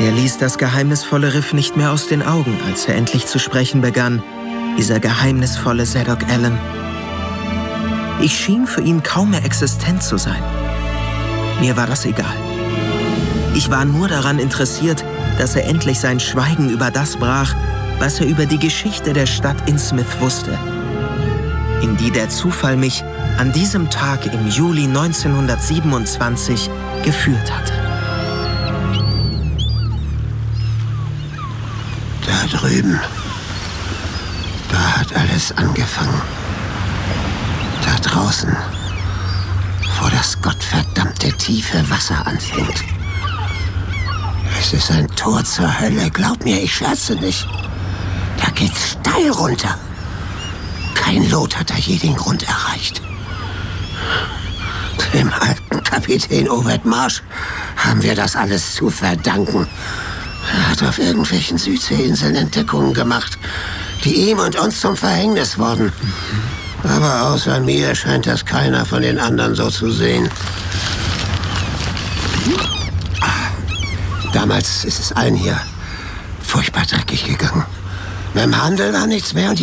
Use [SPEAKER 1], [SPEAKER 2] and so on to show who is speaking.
[SPEAKER 1] Er ließ das geheimnisvolle Riff nicht mehr aus den Augen, als er endlich zu sprechen begann, dieser geheimnisvolle Zadok Allen. Ich schien für ihn kaum mehr existent zu sein. Mir war das egal. Ich war nur daran interessiert, dass er endlich sein Schweigen über das brach, was er über die Geschichte der Stadt Innsmouth wusste, in die der Zufall mich an diesem Tag im Juli 1927 geführt hatte.
[SPEAKER 2] Da drüben, da hat alles angefangen. Da draußen, wo das gottverdammte tiefe Wasser anfängt. Es ist ein Tor zur Hölle, glaub mir, ich scherze nicht. Da geht's steil runter. Kein Lot hat da je den Grund erreicht. Dem alten Kapitän Overt Marsh haben wir das alles zu verdanken. Er hat auf irgendwelchen Südseeinseln Entdeckungen gemacht, die ihm und uns zum Verhängnis wurden. Aber außer mir scheint das keiner von den anderen so zu sehen. Damals ist es allen hier furchtbar dreckig gegangen. Mit dem Handel war nichts mehr und